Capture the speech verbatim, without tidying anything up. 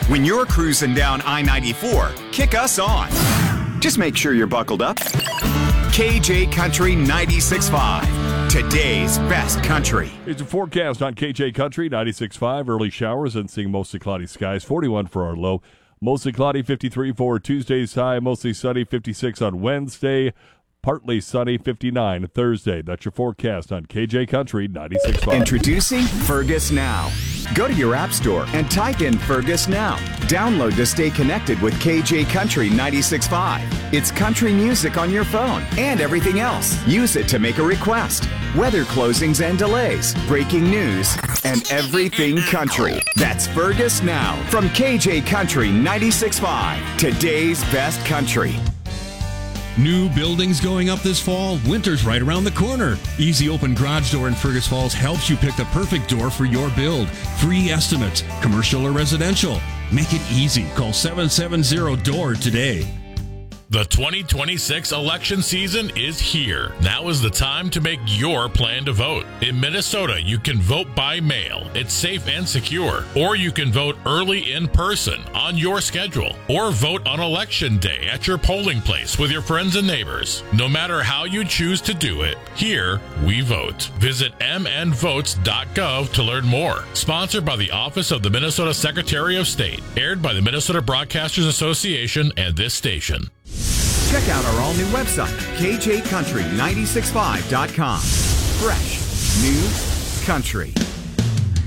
When you're cruising down I ninety-four, kick us on. Just make sure you're buckled up. K J Country ninety-six point five, today's best country. It's a forecast on K J Country ninety-six point five. Early showers and seeing mostly cloudy skies. forty-one for our low. Mostly cloudy, fifty-three for Tuesday's high. Mostly sunny, fifty-six on Wednesday. Partly sunny, fifty-nine Thursday. That's your forecast on K J Country ninety-six point five. Introducing Fergus Now. Go to your app store and type in Fergus Now. Download to stay connected with K J Country ninety-six point five. It's country music on your phone and everything else. Use it to make a request. Weather closings and delays, breaking news, and everything country. That's Fergus Now from K J Country ninety-six point five. Today's best country. New buildings going up this fall? Winter's right around the corner. Easy Open Garage Door in Fergus Falls helps you pick the perfect door for your build. Free estimates, commercial or residential. Make it easy. Call seven seven zero D O O R today. The twenty twenty-six election season is here. Now is the time to make your plan to vote. In Minnesota, you can vote by mail. It's safe and secure. Or you can vote early in person on your schedule. Or vote on election day at your polling place with your friends and neighbors. No matter how you choose to do it, here we vote. Visit m n votes dot gov to learn more. Sponsored by the Office of the Minnesota Secretary of State. Aired by the Minnesota Broadcasters Association and this station. Check out our all-new website, K J Country nine six five dot com. Fresh, new country.